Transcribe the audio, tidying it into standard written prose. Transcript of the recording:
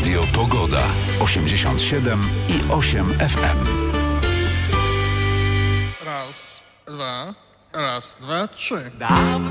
Radio Pogoda 87,8 FM. Raz, dwa, trzy. Dawno